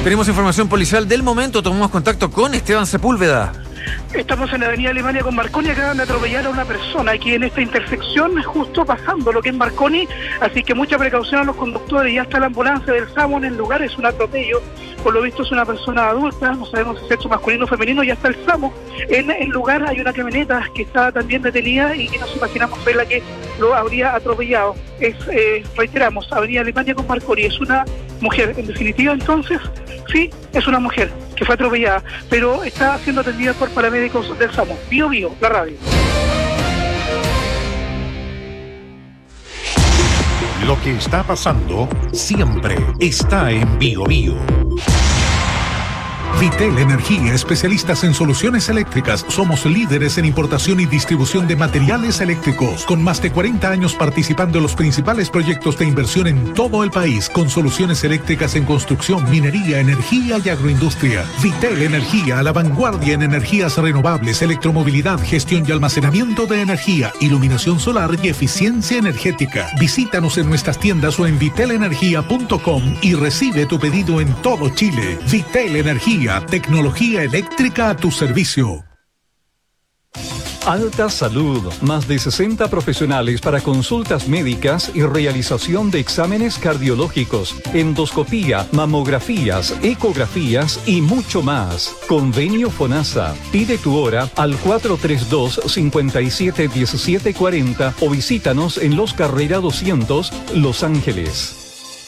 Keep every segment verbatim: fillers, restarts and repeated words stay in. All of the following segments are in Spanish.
Tenemos información policial del momento, tomamos contacto con Esteban Sepúlveda. Estamos en la avenida Alemania con Marconi, acaban de atropellar a una persona aquí en esta intersección, justo pasando lo que es Marconi, así que mucha precaución a los conductores. Ya está la ambulancia del SAMU en el lugar, es un atropello, por lo visto es una persona adulta, no sabemos si es sexo masculino o femenino, ya está el SAMU en el lugar. Hay una camioneta que está también detenida y que nos imaginamos ser la que lo habría atropellado. Es, eh, reiteramos, avenida Alemania con Marconi, es una mujer, en definitiva entonces, sí, es una mujer que fue atropellada, pero está siendo atendida por paramédicos del SAMU. Bio Bio, la radio. Lo que está pasando siempre está en Bio Bio. Vitel Energía, especialistas en soluciones eléctricas. Somos líderes en importación y distribución de materiales eléctricos, con más de cuarenta años participando en los principales proyectos de inversión en todo el país, con soluciones eléctricas en construcción, minería, energía y agroindustria. Vitel Energía, a la vanguardia en energías renovables, electromovilidad, gestión y almacenamiento de energía, iluminación solar y eficiencia energética. Visítanos en nuestras tiendas o en vitel energía punto com y recibe tu pedido en todo Chile. Vitel Energía, tecnología eléctrica a tu servicio. Alta Salud, más de sesenta profesionales para consultas médicas y realización de exámenes cardiológicos, endoscopía, mamografías, ecografías y mucho más. Convenio FONASA. Pide tu hora al cuatro tres dos, cinco siete uno siete cuatro cero o visítanos en Los Carrera doscientos, Los Ángeles.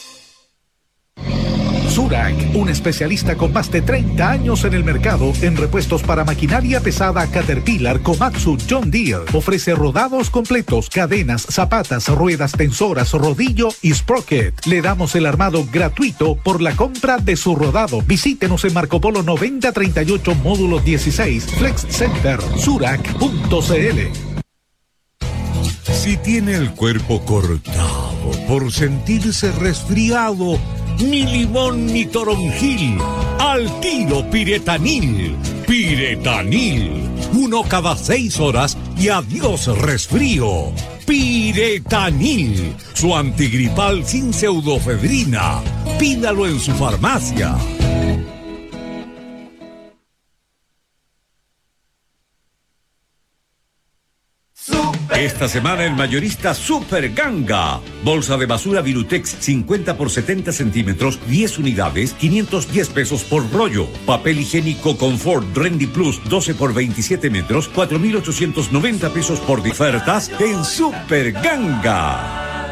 Zurach, un especialista con más de treinta años en el mercado en repuestos para maquinaria pesada Caterpillar, Komatsu, John Deere. Ofrece rodados completos, cadenas, zapatas, ruedas, tensoras, rodillo y sprocket. Le damos el armado gratuito por la compra de su rodado. Visítenos en Marco Polo noventa treinta y ocho, módulo dieciséis, Flex Center, zurach punto c l. Si tiene el cuerpo cortado por sentirse resfriado, ni limón ni toronjil, al tiro Piretanil. Piretanil, uno cada seis horas y adiós resfrío. Piretanil, su antigripal sin pseudofedrina. Pídalo en su farmacia. Esta semana el mayorista Super Ganga. Bolsa de basura Virutex cincuenta por setenta centímetros, diez unidades, quinientos diez pesos por rollo. Papel higiénico Confort Rendy Plus doce por veintisiete metros, cuatro mil ochocientos noventa pesos por ofertas en Super Ganga.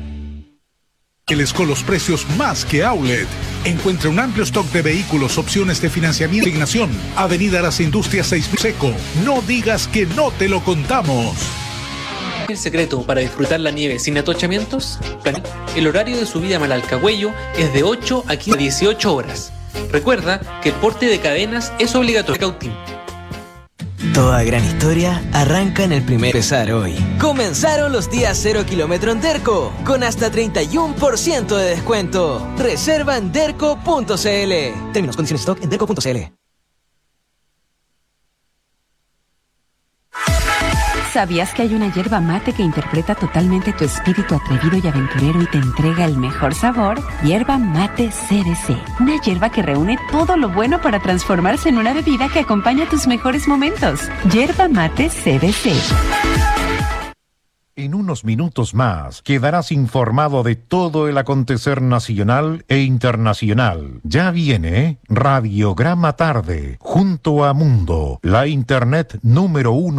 Con los precios más que outlet. Encuentra un amplio stock de vehículos, opciones de financiamiento y asignación. Avenida Las Industrias seis Seco. No digas que no te lo contamos. El secreto para disfrutar la nieve sin atochamientos. El horario de subida a Malalcahuello es de ocho a dieciocho horas. Recuerda que el porte de cadenas es obligatorio. Cautín. Toda gran historia arranca en el primer empezar hoy. Comenzaron los días cero kilómetro en Derco, con hasta treinta y uno por ciento de descuento. Reserva en derco punto c l. Términos, condiciones, stock en derco punto c l. ¿Sabías que hay una yerba mate que interpreta totalmente tu espíritu atrevido y aventurero y te entrega el mejor sabor? Yerba Mate C D C. Una yerba que reúne todo lo bueno para transformarse en una bebida que acompaña tus mejores momentos. Yerba Mate C D C. En unos minutos más quedarás informado de todo el acontecer nacional e internacional. Ya viene Radiograma Tarde, junto a Mundo, la internet número uno